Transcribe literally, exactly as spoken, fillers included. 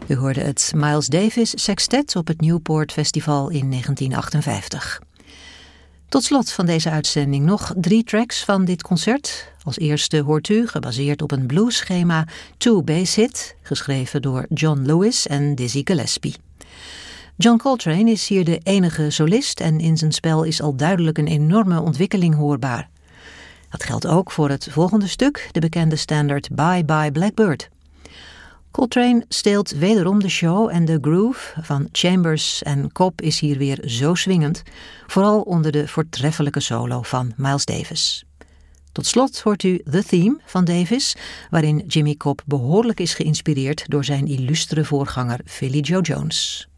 U hoorde het Miles Davis Sextet op het Newport Festival in negentien achtenvijftig. Tot slot van deze uitzending nog drie tracks van dit concert. Als eerste hoort u, gebaseerd op een bluesschema, Two Bass Hit, geschreven door John Lewis en Dizzy Gillespie. John Coltrane is hier de enige solist en in zijn spel is al duidelijk een enorme ontwikkeling hoorbaar. Dat geldt ook voor het volgende stuk, de bekende standaard Bye Bye Blackbird. Coltrane steelt wederom de show en de groove van Chambers en Cobb is hier weer zo swingend, vooral onder de voortreffelijke solo van Miles Davis. Tot slot hoort u The Theme van Davis, waarin Jimmy Cobb behoorlijk is geïnspireerd door zijn illustere voorganger Philly Joe Jones.